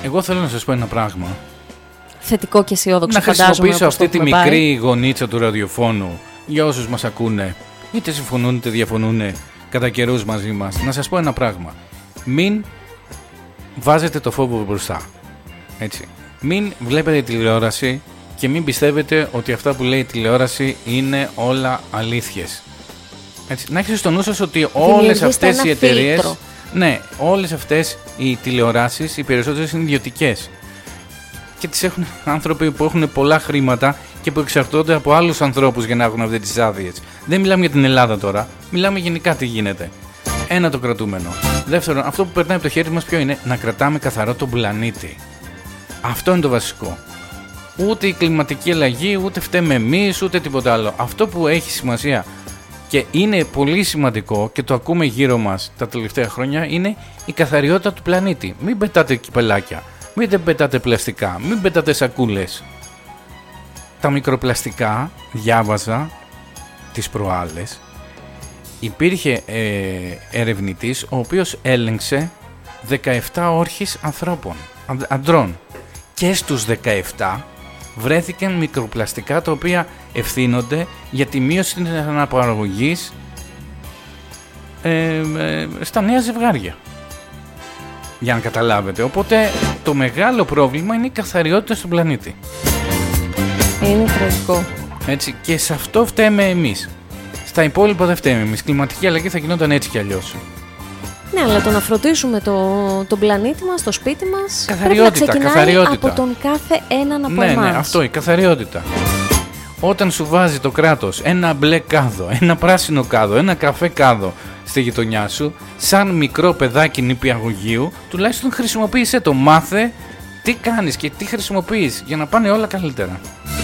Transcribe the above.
Εγώ θέλω να σας πω ένα πράγμα. Θετικό και αισιόδοξο, να χρησιμοποιήσω αυτή τη μικρή γωνίτσα του ραδιοφώνου για όσους μας ακούνε, είτε συμφωνούν είτε διαφωνούν κατά καιρούς μαζί μας. Να σας πω ένα πράγμα. Μην βάζετε το φόβο μπροστά. Έτσι. Μην βλέπετε τηλεόραση και μην πιστεύετε ότι αυτά που λέει η τηλεόραση είναι όλα αλήθειες. Έτσι. Να έχετε στο νου σας ότι όλες αυτές οι εταιρείες, ναι, όλες αυτές οι τηλεοράσεις, οι περισσότερες είναι ιδιωτικές. Και τις έχουν άνθρωποι που έχουν πολλά χρήματα και που εξαρτώνται από άλλους ανθρώπους για να έχουν αυτές τις άδειες. Δεν μιλάμε για την Ελλάδα τώρα, μιλάμε γενικά τι γίνεται. Ένα το κρατούμενο. Δεύτερον, αυτό που περνάει από το χέρι μας ποιο είναι? Να κρατάμε καθαρό τον πλανήτη. Αυτό είναι το βασικό. Ούτε η κλιματική αλλαγή, ούτε φταίμε εμείς, ούτε τίποτα άλλο. Αυτό που έχει σημασία και είναι πολύ σημαντικό και το ακούμε γύρω μας τα τελευταία χρόνια είναι η καθαριότητα του πλανήτη. Μην πετάτε κυπελάκια, μην πετάτε πλαστικά, μην πετάτε σακούλες. Τα μικροπλαστικά, διάβαζα τις προάλλες, υπήρχε ερευνητής ο οποίος έλεγξε 17 όρχες ανθρώπων, αντρών, και στους 17 βρέθηκαν μικροπλαστικά τα οποία ευθύνονται για τη μείωση της αναπαραγωγής στα νέα ζευγάρια. Για να καταλάβετε. Οπότε το μεγάλο πρόβλημα είναι η καθαριότητα στον πλανήτη. Είναι τραγικό. Έτσι, και σε αυτό φταίμε εμείς. Στα υπόλοιπα δεν φταίμε εμείς. Κλιματική αλλαγή θα γινόταν έτσι κι αλλιώς. Ναι, αλλά το να φροντίσουμε τον πλανήτη μας, το σπίτι μας, καθαριότητα, πρέπει να ξεκινάει από τον κάθε έναν από εμάς. Ναι, αυτό, η καθαριότητα. Όταν σου βάζει το κράτος ένα μπλε κάδο, ένα πράσινο κάδο, ένα καφέ κάδο στη γειτονιά σου, σαν μικρό παιδάκι νηπιαγωγείου, τουλάχιστον χρησιμοποίησέ το. Μάθε τι κάνεις και τι χρησιμοποιείς για να πάνε όλα καλύτερα.